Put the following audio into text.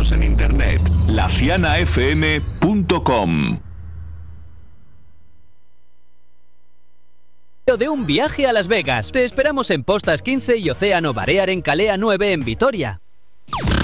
Síguenos en internet, lacianafm.com. De un viaje a Las Vegas. Te esperamos en Postas 15 y Océano Balear en Calea 9 en Vitoria.